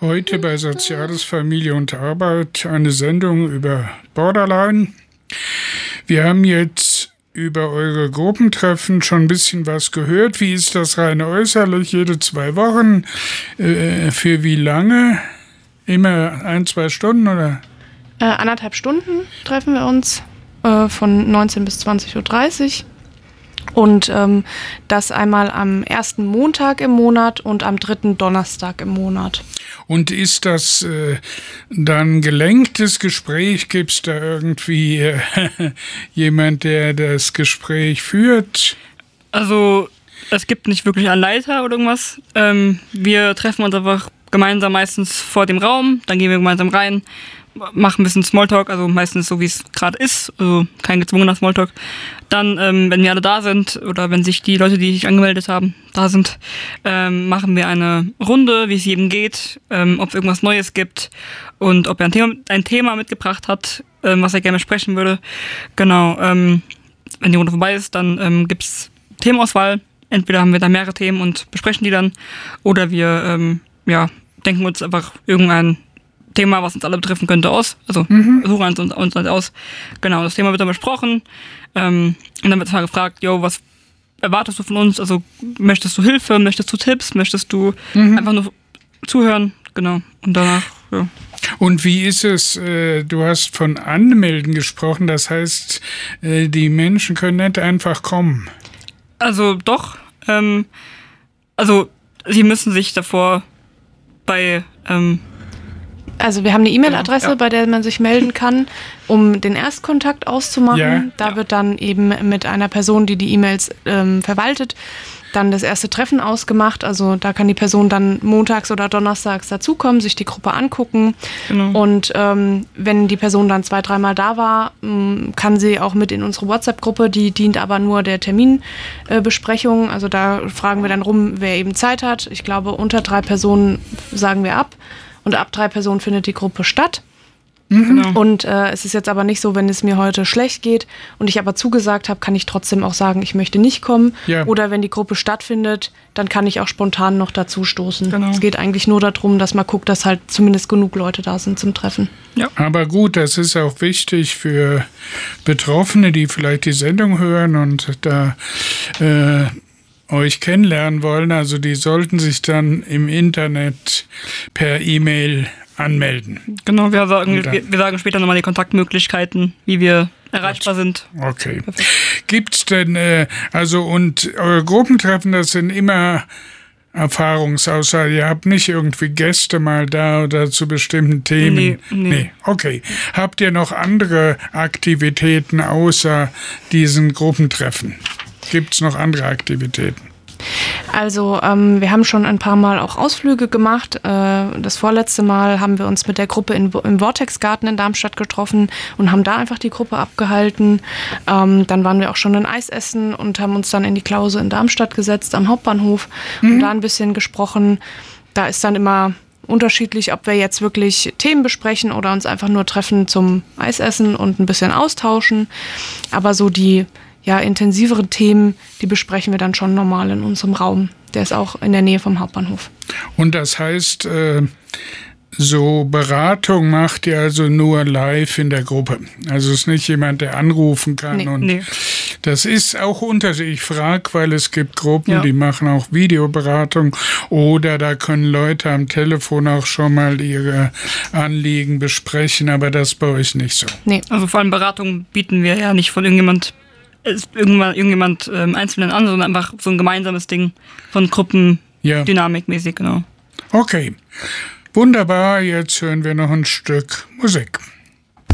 Heute bei Soziales, Familie und Arbeit eine Sendung über Borderline. Wir haben jetzt über eure Gruppentreffen schon ein bisschen was gehört. Wie ist das rein äußerlich? Jede 2 Wochen? Für wie lange? Immer 1-2 Stunden oder? 1,5 Stunden treffen wir uns von 19 bis 20.30 Uhr. Und das einmal am 1. Montag im Monat und am 3. Donnerstag im Monat. Und ist das dann gelenktes Gespräch? Gibt es da irgendwie jemand, der das Gespräch führt? Also es gibt nicht wirklich einen Leiter oder irgendwas. Wir treffen uns einfach gemeinsam meistens vor dem Raum, dann gehen wir gemeinsam rein, machen ein bisschen Smalltalk, also meistens so, wie es gerade ist, also kein gezwungener Smalltalk. Dann, wenn wir alle da sind oder wenn sich die Leute, die sich angemeldet haben, da sind, machen wir eine Runde, wie es jedem geht, ob es irgendwas Neues gibt und ob er ein Thema mitgebracht hat, was er gerne sprechen würde. Genau, wenn die Runde vorbei ist, dann gibt es Themenauswahl. Entweder haben wir da mehrere Themen und besprechen die dann, oder wir denken uns einfach irgendein Thema, was uns alle betreffen könnte, aus. Also suchen uns aus. Genau, das Thema wird dann besprochen. Und dann wird mal gefragt, was erwartest du von uns? Also möchtest du Hilfe, möchtest du Tipps, möchtest du einfach nur zuhören? Genau. Und danach, ja. Und wie ist es, du hast von Anmelden gesprochen, das heißt, die Menschen können nicht einfach kommen? Also doch. Also sie müssen sich davor bei... Also wir haben eine E-Mail-Adresse, bei der man sich melden kann, um den Erstkontakt auszumachen. Ja. Da wird dann eben mit einer Person, die die E-Mails verwaltet, dann das erste Treffen ausgemacht. Also da kann die Person dann montags oder donnerstags dazukommen, sich die Gruppe angucken. Genau. Und wenn die Person dann 2-3 Mal da war, kann sie auch mit in unsere WhatsApp-Gruppe. Die dient aber nur der Terminbesprechung. Also da fragen wir dann rum, wer eben Zeit hat. Ich glaube, unter 3 Personen sagen wir ab. Und ab 3 Personen findet die Gruppe statt. Genau. Und es ist jetzt aber nicht so, wenn es mir heute schlecht geht und ich aber zugesagt habe, kann ich trotzdem auch sagen, ich möchte nicht kommen. Ja. Oder wenn die Gruppe stattfindet, dann kann ich auch spontan noch dazu stoßen. Genau. Es geht eigentlich nur darum, dass man guckt, dass halt zumindest genug Leute da sind zum Treffen. Ja. Aber gut, das ist auch wichtig für Betroffene, die vielleicht die Sendung hören und da euch kennenlernen wollen. Also die sollten sich dann im Internet per E-Mail anmelden. Genau, wir sagen später nochmal die Kontaktmöglichkeiten, wie wir erreichbar sind. Okay. Perfekt. Gibt's denn, und eure Gruppentreffen, das sind immer Erfahrungsaustausch. Ihr habt nicht irgendwie Gäste mal da oder zu bestimmten Themen? Nee. Okay. Habt ihr noch andere Aktivitäten außer diesen Gruppentreffen? Gibt es noch andere Aktivitäten? Also wir haben schon ein paar Mal auch Ausflüge gemacht. Das vorletzte Mal haben wir uns mit der Gruppe im Vortex-Garten in Darmstadt getroffen und haben da einfach die Gruppe abgehalten. Dann waren wir auch schon ein Eis essen und haben uns dann in die Klause in Darmstadt gesetzt am Hauptbahnhof und da ein bisschen gesprochen. Da ist dann immer unterschiedlich, ob wir jetzt wirklich Themen besprechen oder uns einfach nur treffen zum Eisessen und ein bisschen austauschen. Aber so die intensivere Themen, die besprechen wir dann schon normal in unserem Raum. Der ist auch in der Nähe vom Hauptbahnhof. Und das heißt, so Beratung macht ihr also nur live in der Gruppe? Also es ist nicht jemand, der anrufen kann? Nee. Das ist auch unterschiedlich. Ich frage, weil es gibt Gruppen, die machen auch Videoberatung oder da können Leute am Telefon auch schon mal ihre Anliegen besprechen, aber das ist bei euch nicht so. Nee. Also vor allem Beratung bieten wir ja nicht von irgendjemand Einzelnen an, sondern einfach so ein gemeinsames Ding von Gruppendynamik mäßig, genau. Okay, wunderbar. Jetzt hören wir noch ein Stück Musik.